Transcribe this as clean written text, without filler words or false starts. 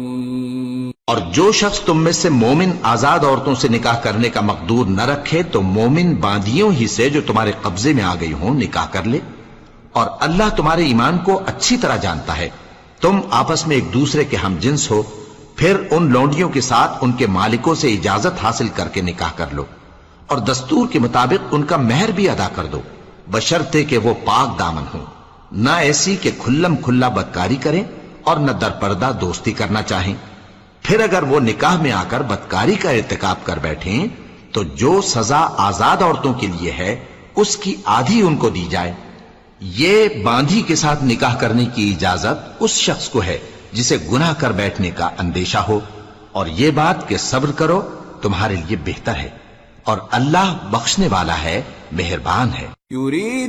और जो शख्स तुम में से मोमिन आजाद औरतों से निकाह करने का मकदूर न रखे तो मोमिन बांदियों ही से जो तुम्हारे कब्जे में आ गई हों निकाह कर ले। और अल्लाह तुम्हारे ईमान को अच्छी तरह जानता है। तुम आपस में एक दूसरे के हमजिन्स हो, फिर उन लौंडियों के साथ उनके मालिकों से इजाजत हासिल करके निकाह कर लो और दस्तूर के मुताबिक उनका मेहर भी अदा कर दो, बशर्ते कि वो पाक दामन हो, न ऐसी कि खुल्लम खुल्ला बदकारी करें और न दरपर्दा दोस्ती करना चाहें। फिर अगर वो निकाह में आकर बदकारी का इर्तिकाब कर बैठे तो जो सजा आजाद औरतों के लिए है उसकी आधी उनको दी जाए। ये बांधी के साथ निकाह करने की इजाजत उस शख्स को है जिसे गुनाह कर बैठने का अंदेशा हो, और ये बात कि सब्र करो तुम्हारे लिए बेहतर है, और अल्लाह बख्शने वाला है, मेहरबान है।